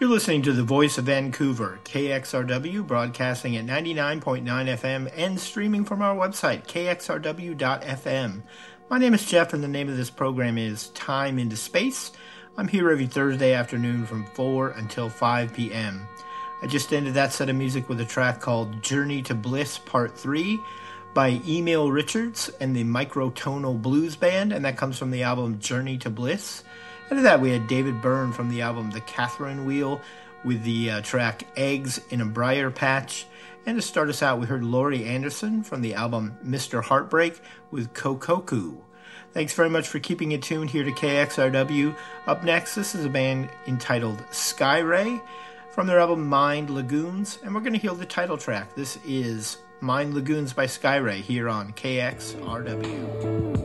You're listening to the Voice of Vancouver, KXRW, broadcasting at 99.9 FM and streaming from our website, kxrw.fm. My name is Jeff, and the name of this program is Time into Space. I'm here every Thursday afternoon from 4 until 5 p.m. I just ended that set of music with a track called Journey to Bliss Part 3 by Emil Richards and the Microtonal Blues Band, and that comes from the album Journey to Bliss. After that, we had David Byrne from the album The Catherine Wheel with the track Eggs in a Briar Patch. And to start us out, we heard Laurie Anderson from the album Mr. Heartbreak with Kokoku. Thanks very much for keeping it tuned here to KXRW. Up next, this is a band entitled Skyray from their album Mind Lagoons, and we're going to hear the title track. This is Mind Lagoons by Skyray here on KXRW.